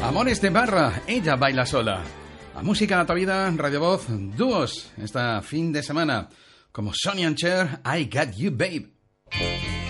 Amores de barra, ella baila sola. La música de tu vida, Radio Voz, dúos, esta fin de semana, como Sonny and Cher, I Got You Babe.